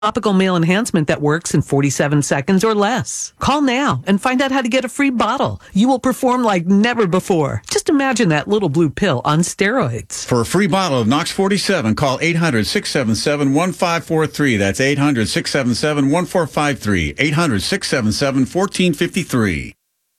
topical male enhancement that works in 47 seconds or less. Call now and find out how to get a free bottle. You will perform like never before. Just imagine that little blue pill on steroids. For a free bottle of Knox 47, call 800-677-1543. That's 800-677-1453. 800-677-1453.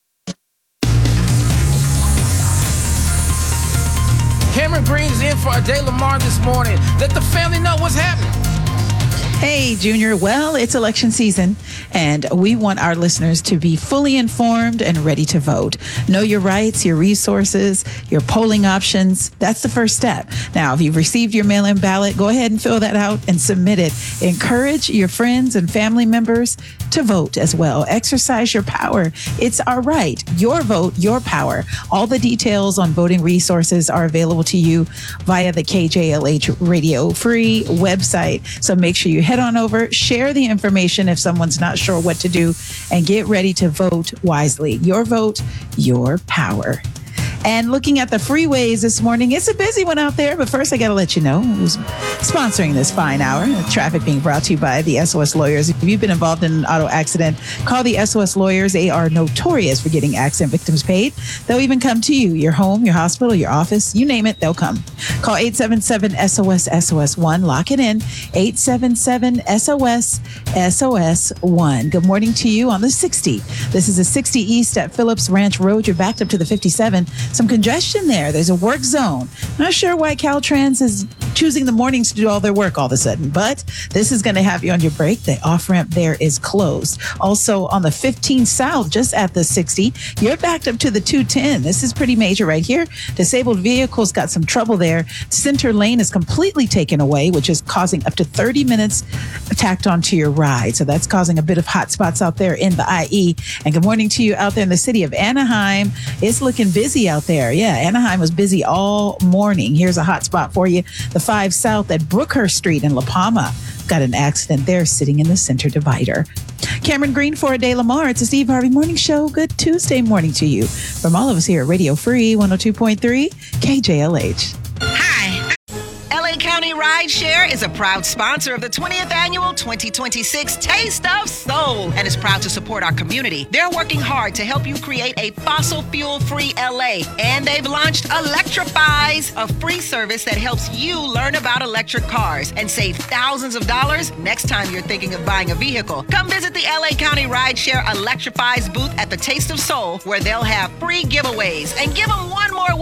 Cameron Green is in for Ade Lamar this morning. Let the family know what's happening. Hey, Junior. Well, it's election season, and we want our listeners to be fully informed and ready to vote. Know your rights, your resources, your polling options. That's the first step. Now, if you've received your mail-in ballot, go ahead and fill that out and submit it. Encourage your friends and family members to vote as well. Exercise your power. It's our right. Your vote, your power. All the details on voting resources are available to you via the KJLH Radio Free website. So make sure you head on over, share the information if someone's not sure what to do, and get ready to vote wisely. Your vote, your power. And looking at the freeways this morning, it's a busy one out there. But first, I got to let you know who's sponsoring this fine hour. Traffic being brought to you by the SOS Lawyers. If you've been involved in an auto accident, call the SOS Lawyers. They are notorious for getting accident victims paid. They'll even come to you, your home, your hospital, your office, you name it, they'll come. Call 877-SOS-SOS-1. Lock it in, 877-SOS-SOS-1. Good morning to you on the 60. This is the 60 East at Phillips Ranch Road. You're backed up to the 57. Some congestion there. There's a work zone. Not sure why Caltrans is choosing the mornings to do all their work all of a sudden, but this is going to have you on your break. The off-ramp there is closed. Also on the 15 South, just at the 60, you're backed up to the 210. This is pretty major right here. Disabled vehicles got some trouble there. Center lane is completely taken away, which is causing up to 30 minutes tacked onto your ride. So that's causing a bit of hot spots out there in the IE. And good morning to you out there in the city of Anaheim. It's looking busy out there. Yeah, Anaheim was busy all morning. Here's a hot spot for you. The 5 South at Brookhurst Street in La Palma. Got an accident there sitting in the center divider. Cameron Green for Ade Lamar. It's a Steve Harvey Morning Show. Good Tuesday morning to you. From all of us here at Radio Free 102.3 KJLH. LA County Rideshare is a proud sponsor of the 20th annual 2026 Taste of Soul and is proud to support our community. They're working hard to help you create a fossil fuel-free LA, and they've launched Electrifies, a free service that helps you learn about electric cars and save thousands of dollars next time you're thinking of buying a vehicle. Come visit the LA County Rideshare Electrifies booth at the Taste of Soul, where they'll have free giveaways, and give them one more